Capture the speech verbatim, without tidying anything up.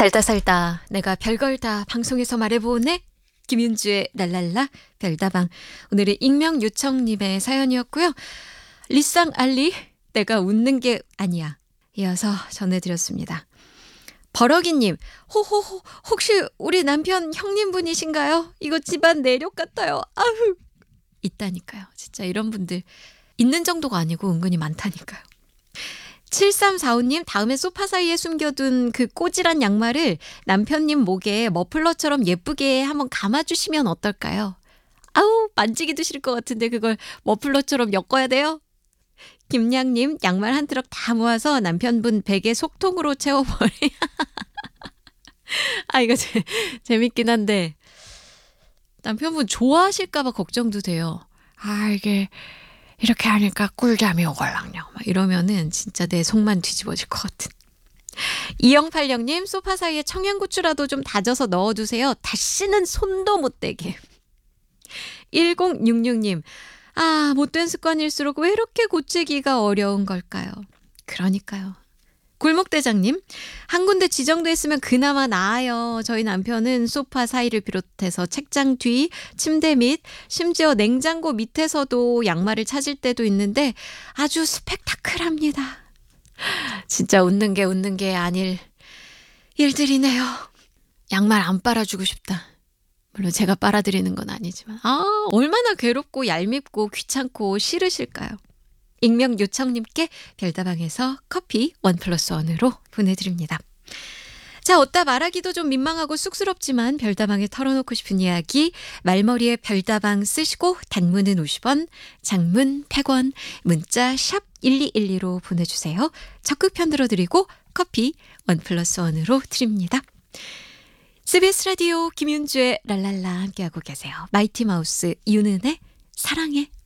살다 살다 내가 별걸 다 방송에서 말해보네. 김윤주의 랄랄라 별다방. 오늘은 익명 요청님의 사연이었고요. 리쌍 알리 내가 웃는 게 아니야 이어서 전해드렸습니다. 버럭이님, 호호호, 혹시 우리 남편 형님분이신가요? 이거 집안 내력 같아요. 아휴. 있다니까요. 진짜 이런 분들 있는 정도가 아니고 은근히 많다니까요. 칠삼사오님, 다음에 소파 사이에 숨겨둔 그 꼬질한 양말을 남편님 목에 머플러처럼 예쁘게 한번 감아주시면 어떨까요? 아우, 만지기도 싫을 것 같은데 그걸 머플러처럼 엮어야 돼요? 김양님, 양말 한 트럭 다 모아서 남편분 베개 속통으로 채워버려. 아, 이거 재, 재밌긴 한데 남편분 좋아하실까 봐 걱정도 돼요. 아, 이게 이렇게 하니까 꿀잠이 오걸랑요. 막 이러면은 진짜 내 속만 뒤집어질 것 같은. 이영팔영님, 소파 사이에 청양고추라도 좀 다져서 넣어두세요. 다시는 손도 못 대게. 일공육육님, 아, 못된 습관일수록 왜 이렇게 고치기가 어려운 걸까요? 그러니까요. 굴목대장님, 한 군데 지정돼 있으면 그나마 나아요. 저희 남편은 소파 사이를 비롯해서 책장 뒤, 침대 밑, 심지어 냉장고 밑에서도 양말을 찾을 때도 있는데 아주 스펙타클합니다. 진짜 웃는 게 웃는 게 아닐 일들이네요. 양말 안 빨아주고 싶다. 물론 제가 빨아드리는 건 아니지만 아, 얼마나 괴롭고 얄밉고 귀찮고 싫으실까요? 익명 요청님께 별다방에서 커피 원 플러스 원으로 보내드립니다. 자, 어따 말하기도 좀 민망하고 쑥스럽지만 별다방에 털어놓고 싶은 이야기 말머리에 별다방 쓰시고 단문은 오십 원, 장문 백 원, 문자 샵 일이일이로 보내주세요. 적극 편들어드리고 커피 원 플러스 원으로 드립니다. 씨비에스 라디오 김윤주의 랄랄라 함께하고 계세요. 마이티 마우스 윤은의 사랑해.